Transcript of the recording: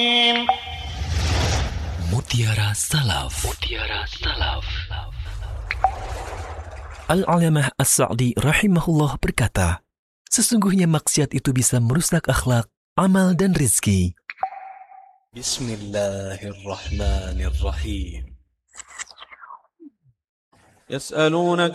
Mutiara Salaf. Al-Alamah As-Sa'di rahimahullah berkata, sesungguhnya maksiat itu bisa merusak akhlak, amal dan rizki. Bismillahirrahmanirrahim. Yas'alunaka